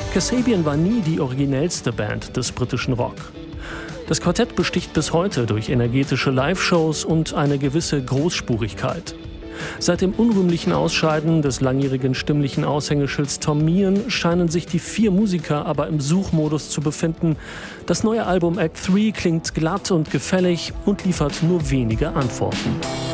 Kasabian war nie die originellste Band des britischen Rock. Das Quartett besticht bis heute durch energetische Live-Shows und eine gewisse Großspurigkeit. Seit dem unrühmlichen Ausscheiden des langjährigen stimmlichen Aushängeschilds Tom Meehan scheinen sich die 4 Musiker aber im Suchmodus zu befinden. Das neue Album Act 3 klingt glatt und gefällig und liefert nur wenige Antworten.